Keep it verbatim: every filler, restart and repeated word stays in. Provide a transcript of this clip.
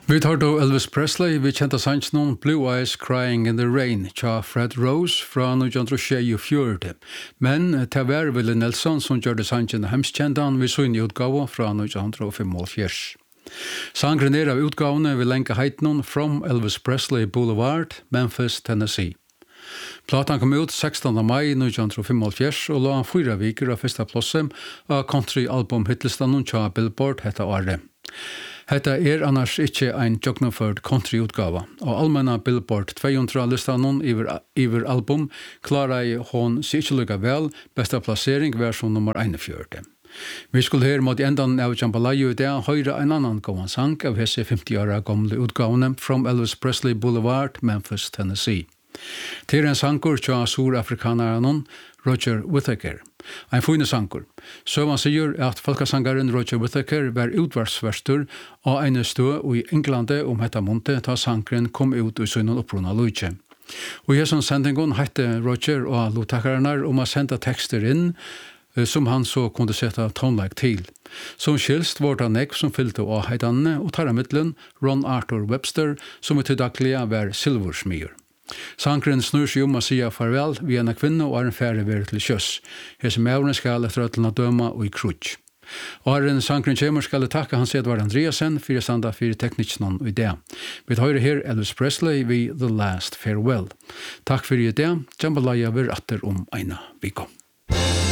Vi tar då Elvis Presley, vi kjente sangen Blue Eyes Crying in the Rain, tja Fred Rose fra nitjan tjuefire. Men til var Willie Nelson som gjorde sangen hemskjendan vi sin utgave fra nitjan femogfjørs. Sangren er av utgavene vi lenke heitnon From Elvis Presley Boulevard, Memphis, Tennessee. Platan kom ut sextonde maj nitjan femogfjørs og la fyra viker av første plasset av country-album hitlistan tja Billboard hetta året. Hetta er annars ikkje ein jognaførd country-utgava. Og allmenna Billboard two hundred-listanon iver, iver album klarar hon sig ikkje lukka vel, besta plassering var som nummer einogfjøruti. Vi skulle her mot endan av Jambalaya i dag høyre en annan gåan sang av hese femti åra gamle utgavene From Elvis Presley Boulevard, Memphis, Tennessee. Til en sangur tja surafrikanaranon Roger Whittaker. Ein fine sangur. Søvan sier at folkesangaren Roger Whittaker var utvarsverstur av en stø i Englande om hetta monte ta sangren kom ut i sønnen oppruna luitje. Og i hesson sendingon hette Roger og lutakaranar om å senda tekster inn som han så kunde setta tonelike til. Som skilst var det nek som fyllte av heidanne og tar av middelen Ron Arthur Webster som i til daglige var silversmyr. Sangren snur seg om å si farvel vi en kvinne og er en færre ved til kjøss. Hese mævren skal etter øtlene døma og i krutsk. Og er en sangren kjemer skal jeg takke hans Edvard Andreasen for å standa for teknikken og idé. Vi tar her Elvis Presley ved The Last Farewell. Takk for i idé. Jambalaya vil atter om eina viko.